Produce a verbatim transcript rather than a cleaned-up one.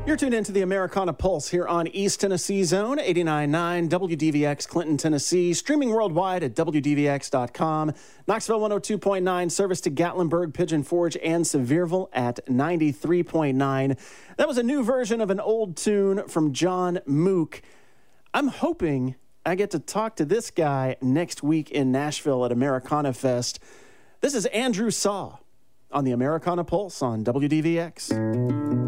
You're tuned into the Americana Pulse here on East Tennessee Zone, eighty-nine point nine W D V X, Clinton, Tennessee. Streaming worldwide at W D V X dot com. Knoxville one oh two point nine, service to Gatlinburg, Pigeon Forge, and Sevierville at ninety-three point nine. That was a new version of an old tune from John Mook. I'm hoping I get to talk to this guy next week in Nashville at Americana Fest. This is Andrew Saw on the Americana Pulse on W D V X.